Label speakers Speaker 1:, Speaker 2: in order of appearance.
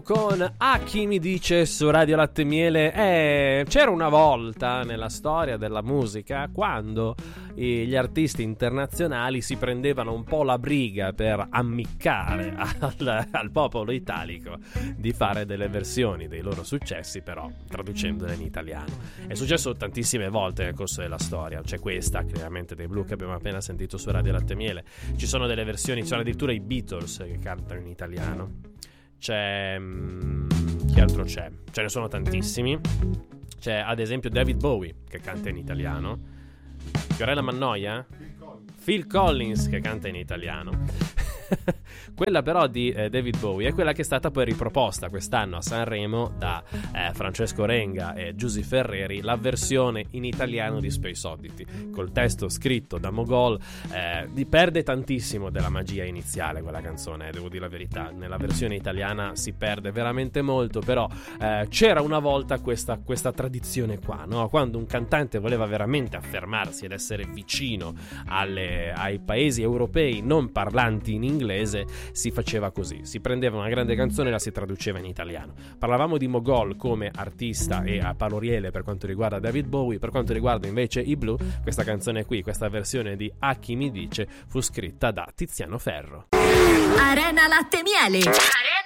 Speaker 1: Con A chi mi dice su Radio Latte e Miele. C'era una volta nella storia della musica quando gli artisti internazionali si prendevano un po' la briga per ammiccare al popolo italico di fare delle versioni dei loro successi, però traducendole in italiano. È successo tantissime volte nel corso della storia. C'è questa, chiaramente, dei Blue che abbiamo appena sentito su Radio Latte e Miele. Ci sono delle versioni, ci sono addirittura i Beatles che cantano in italiano. C'è chi altro c'è? Ce ne sono tantissimi. C'è ad esempio David Bowie che canta in italiano. Fiorella Mannoia? Phil Collins che canta in italiano. Quella però di David Bowie è quella che è stata poi riproposta quest'anno a Sanremo da Francesco Renga e Giusy Ferreri, la versione in italiano di Space Oddity, col testo scritto da Mogol. Perde tantissimo della magia iniziale quella canzone, devo dire la verità. Nella versione italiana si perde veramente molto, però c'era una volta questa tradizione qua, no? Quando un cantante voleva veramente affermarsi ed essere vicino ai paesi europei non parlanti in inglese, si faceva così: si prendeva una grande canzone e la si traduceva in italiano. Parlavamo di Mogol come artista e a paroliere per quanto riguarda David Bowie. Per quanto riguarda invece i Blue, questa canzone qui, questa versione di A chi mi dice, fu scritta da Tiziano Ferro.
Speaker 2: Arena Latte e Miele.